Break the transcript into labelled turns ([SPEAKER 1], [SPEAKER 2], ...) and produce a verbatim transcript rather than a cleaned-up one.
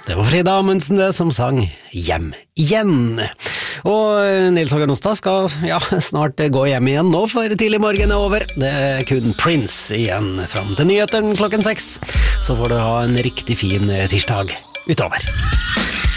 [SPEAKER 1] Det var Frida Amundsen det som sang Hjem igjen. Og Nils Hågen Ostad skal ja, snart gå hjem igjen nå, for tidlig morgen er over. Det er kun Prince igjen fram til nyheten klokken seks. Så får du ha en riktig fin tirsdag utover.